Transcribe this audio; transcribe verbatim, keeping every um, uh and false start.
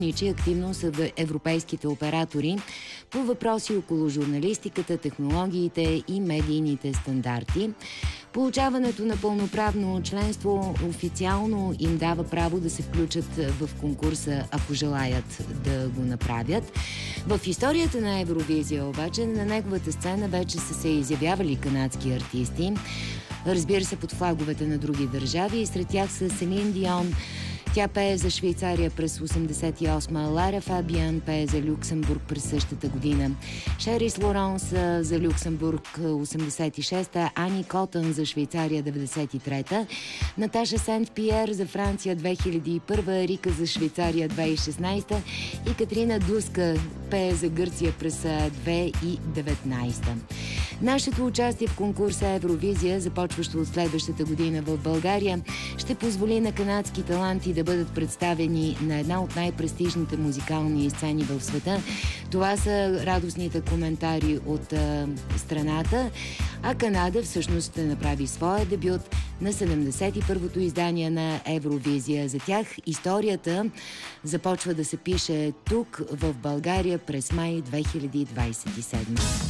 активно с европейските оператори по въпроси около журналистиката, технологиите и медийните стандарти. Получаването на пълноправно членство официално им дава право да се включат в конкурса, ако желаят да го направят. В историята на Евровизия обаче на неговата сцена вече са се изявявали канадски артисти. Разбира се, под флаговете на други държави, и сред тях са Селин Дион. Тя пее за Швейцария през осемдесет и осма, Лара Фабиан пее за Люксембург през същата година, Шерис Лоронс за Люксембург осемдесет и шеста, Ани Котън за Швейцария деветдесет и трета, Наташа Сент Пиер за Франция две хиляди и първа, Рика за Швейцария две хиляди и шестнадесета и Катрина Дуска пее за Гърция през две хиляди и деветнадесета. Нашето участие в конкурса Евровизия, започващо от следващата година в България, ще позволи на канадски таланти да бъдат представени на една от най-престижните музикални сцени в света. Това са радостните коментари от а, страната, а Канада всъщност ще направи своя дебют на седемдесет и първото издание на Евровизия. За тях историята започва да се пише тук в България през май две хиляди двадесет и седма.